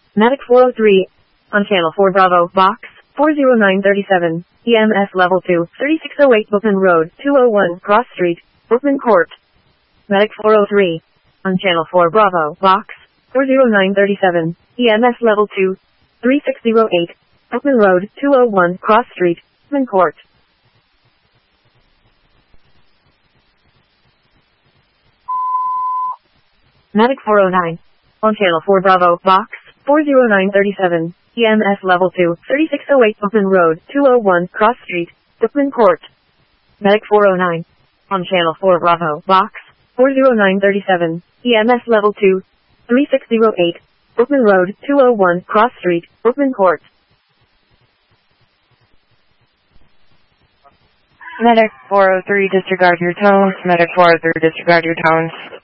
Medic 403. On Channel 4 Bravo, Box 40937. EMS Level 2, 3608 Bookman Road, 201 Cross Street, Bookman Court. Medic 403. On Channel 4 Bravo, Box 40937. EMS Level 2, 3608 Bookman Road, 201 Cross Street, Bookman Court. Medic 409. On Channel 4 Bravo, Box 40937. EMS Level 2, 3608 Bookman Road, 201 Cross Street, Bookman Court. Medic 409. On Channel 4 Bravo, Box 40937. EMS Level 2, 3608 Bookman Road, 201 Cross Street, Bookman Court. Medic 403, disregard your tones. Medic 403, disregard your tones.